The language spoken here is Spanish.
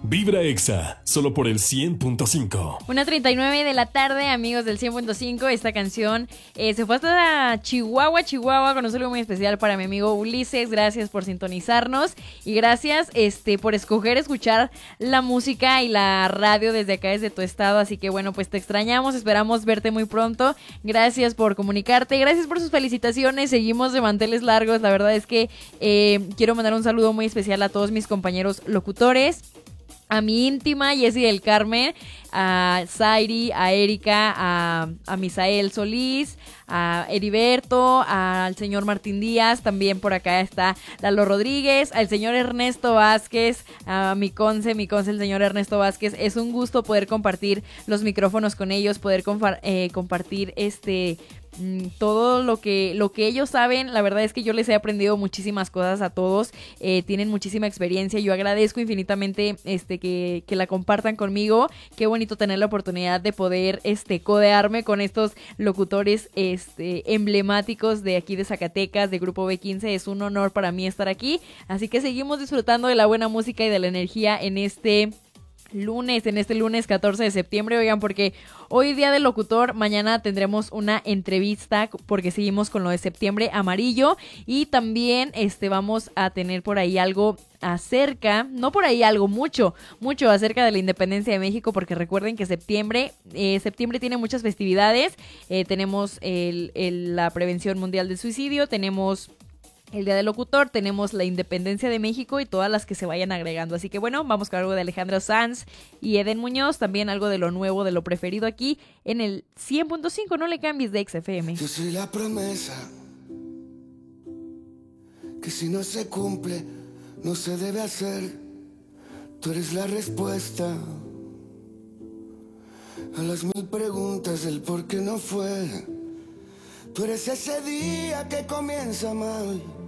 Vibra Exa, solo por el 100.5. 1:39 de la tarde, amigos del 100.5. Esta canción se fue hasta Chihuahua, con un saludo muy especial para mi amigo Ulises. Gracias por sintonizarnos y gracias por escuchar la música y la radio desde acá, desde tu estado. Así que bueno, pues te extrañamos, esperamos verte muy pronto. Gracias por comunicarte, gracias por sus felicitaciones. Seguimos de manteles largos. La verdad es que quiero mandar un saludo muy especial a todos mis compañeros locutores, a mi íntima Jessie del Carmen, a Zairi, a Erika, a Misael Solís, a Heriberto, al señor Martín Díaz, también por acá está Lalo Rodríguez, al señor Ernesto Vázquez, a mi conce, el señor Ernesto Vázquez. Es un gusto poder compartir los micrófonos con ellos, poder compartir todo lo que ellos saben. La verdad es que yo les he aprendido muchísimas cosas a todos, tienen muchísima experiencia. Yo agradezco infinitamente que la compartan conmigo. Qué bonito tener la oportunidad de poder codearme con estos locutores emblemáticos de aquí de Zacatecas, de Grupo B15. Es un honor para mí estar aquí, así que seguimos disfrutando de la buena música y de la energía en este lunes 14 de septiembre, oigan, porque hoy día del locutor, mañana tendremos una entrevista porque seguimos con lo de septiembre amarillo y también vamos a tener por ahí algo acerca, no por ahí algo, mucho acerca de la independencia de México, porque recuerden que septiembre tiene muchas festividades. Tenemos la prevención mundial del suicidio, tenemos el Día del Locutor, tenemos la Independencia de México y todas las que se vayan agregando. Así que bueno, vamos con algo de Alejandro Sanz y Eden Muñoz, también algo de lo nuevo, de lo preferido aquí en el 100.5. No le cambies de XFM. Yo soy la promesa que si no se cumple no se debe hacer. Tú eres la respuesta a las 1000 preguntas del por qué no fue. Tú eres ese día que comienza mal